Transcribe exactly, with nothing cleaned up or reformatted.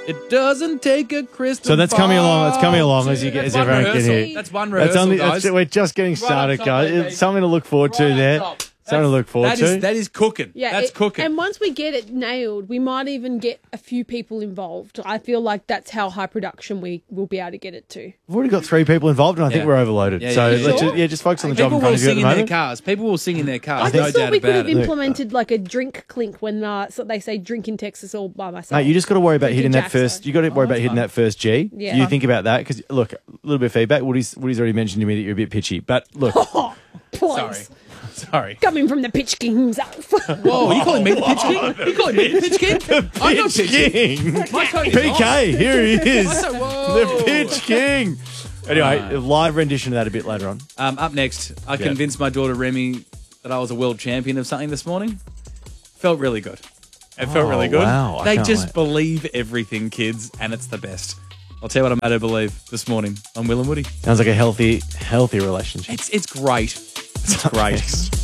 It doesn't take a crystal So that's ball. coming along. That's coming along as you get as That's one everyone can rehearsal. hear. That's one That's rehearsal, only. guys. That's, we're just getting Right up started, top, guys. baby. It's something to look forward to Right up there. top. Something to look forward That to. is, that is cooking. Yeah, That's it- cooking. And once we get it nailed, we might even get a few people involved. I feel like that's how high production we will be able to get it to. We've already got three people involved, and I think Yeah. we're overloaded. Yeah, so yeah, yeah. let's Sure. just, yeah, just focus on the job People in front will of you at sing the in their moment. cars. People will sing in their cars. I no just thought doubt we could about have it. implemented like a drink clink when uh, so they say drink in Texas all by myself. Mate, you just got to worry about Drinking hitting that Jack, first. sorry. You got to worry about that's hitting fine. that first G. Yeah. You think about that because look, a little bit of feedback. Woody's Woody's already mentioned to me that you're a bit pitchy, but look, Oh, please. Sorry. Sorry. Coming from the pitch king himself. Whoa, are you calling me the pitch king? Are you calling me the pitch king? I'm not pitch king. King. My tone is P on. K, here he is, I said, whoa. the Pitch King. Anyway, Right. a live rendition of that a bit later on. Um, up next, I Yeah. convinced my daughter Remy that I was a world champion of something this morning. Felt really good. It felt Oh, really good. wow. I They can't just wait. believe everything, kids, and it's the best. I'll tell you what I'm at to believe this morning on Will and Woody. Sounds like a healthy, healthy relationship. It's it's great. It's great.